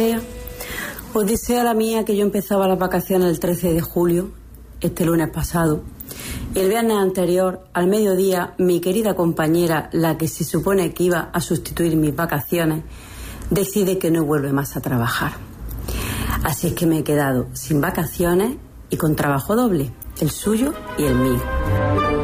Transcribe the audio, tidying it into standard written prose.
Odisea la mía, que yo empezaba las vacaciones el 13 de julio, este lunes pasado. El viernes anterior, al mediodía, mi querida compañera, la que se supone que iba a sustituir mis vacaciones, decide que no vuelve más a trabajar. Así es que me he quedado sin vacaciones y con trabajo doble, el suyo y el mío.